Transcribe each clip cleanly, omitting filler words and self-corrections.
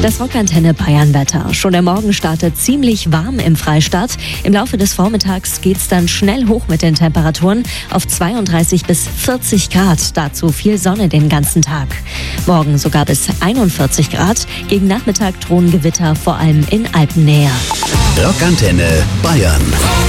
Das Rockantenne Bayern-Wetter. Schon der Morgen startet ziemlich warm im Freistaat. Im Laufe des Vormittags geht's dann schnell hoch mit den Temperaturen auf 32 bis 40 Grad. Dazu viel Sonne den ganzen Tag. Morgen sogar bis 41 Grad. Gegen Nachmittag drohen Gewitter, vor allem in Alpennähe. Rockantenne Bayern.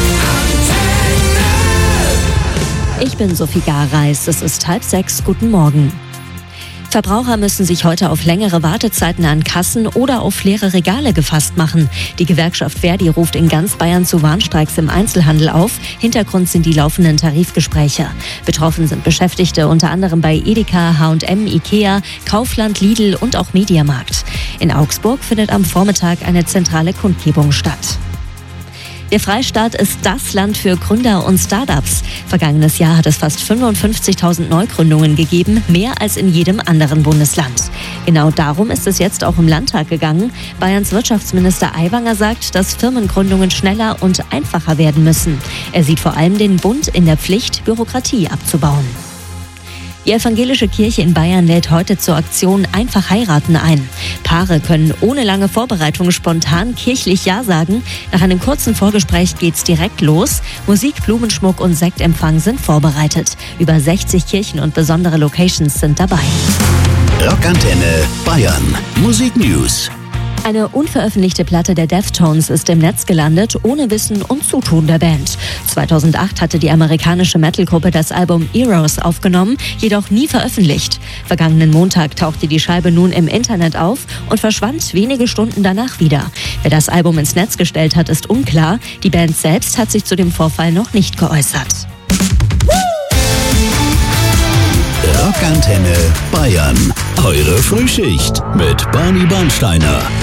Ich bin Sophie Garreis. Es ist 5:30. Guten Morgen. Verbraucher müssen sich heute auf längere Wartezeiten an Kassen oder auf leere Regale gefasst machen. Die Gewerkschaft Verdi ruft in ganz Bayern zu Warnstreiks im Einzelhandel auf. Hintergrund sind die laufenden Tarifgespräche. Betroffen sind Beschäftigte unter anderem bei Edeka, H&M, Ikea, Kaufland, Lidl und auch Mediamarkt. In Augsburg findet am Vormittag eine zentrale Kundgebung statt. Der Freistaat ist das Land für Gründer und Startups. Vergangenes Jahr hat es fast 55.000 Neugründungen gegeben, mehr als in jedem anderen Bundesland. Genau darum ist es jetzt auch im Landtag gegangen. Bayerns Wirtschaftsminister Aiwanger sagt, dass Firmengründungen schneller und einfacher werden müssen. Er sieht vor allem den Bund in der Pflicht, Bürokratie abzubauen. Die evangelische Kirche in Bayern lädt heute zur Aktion Einfach heiraten ein. Paare können ohne lange Vorbereitung spontan kirchlich Ja sagen. Nach einem kurzen Vorgespräch geht's direkt los. Musik, Blumenschmuck und Sektempfang sind vorbereitet. Über 60 Kirchen und besondere Locations sind dabei. Rockantenne Bayern. Musik News. Eine unveröffentlichte Platte der Deftones ist im Netz gelandet, ohne Wissen und Zutun der Band. 2008 hatte die amerikanische Metalgruppe das Album Heroes aufgenommen, jedoch nie veröffentlicht. Vergangenen Montag tauchte die Scheibe nun im Internet auf und verschwand wenige Stunden danach wieder. Wer das Album ins Netz gestellt hat, ist unklar. Die Band selbst hat sich zu dem Vorfall noch nicht geäußert. Rockantenne Bayern. Eure Frühschicht mit Barney Bernsteiner.